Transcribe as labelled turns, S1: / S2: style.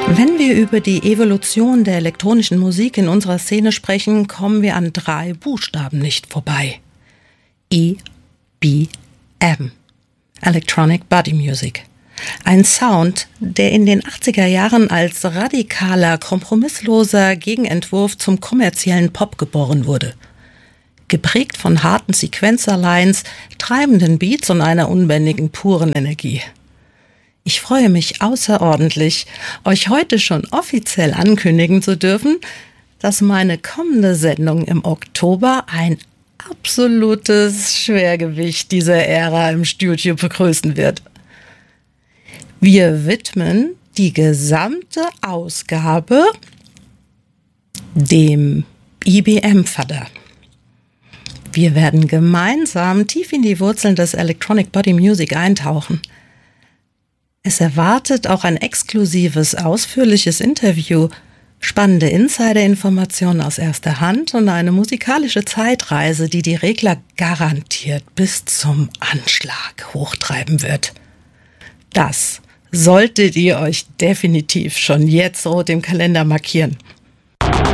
S1: Wenn wir über die Evolution der elektronischen Musik in unserer Szene sprechen, kommen wir an 3 Buchstaben nicht vorbei. EBM. Electronic Body Music. Ein Sound, der in den 80er Jahren als radikaler, kompromissloser Gegenentwurf zum kommerziellen Pop geboren wurde. Geprägt von harten Sequenzerlines, treibenden Beats und einer unbändigen, puren Energie. Ich freue mich außerordentlich, euch heute schon offiziell ankündigen zu dürfen, dass meine kommende Sendung im Oktober ein absolutes Schwergewicht dieser Ära im Studio begrüßen wird. Wir widmen die gesamte Ausgabe dem IBM-Vater. Wir werden gemeinsam tief in die Wurzeln des Electronic Body Music eintauchen. Es erwartet auch ein exklusives, ausführliches Interview, spannende Insider-Informationen aus erster Hand und eine musikalische Zeitreise, die die Regler garantiert bis zum Anschlag hochtreiben wird. Das solltet ihr euch definitiv schon jetzt rot im Kalender markieren.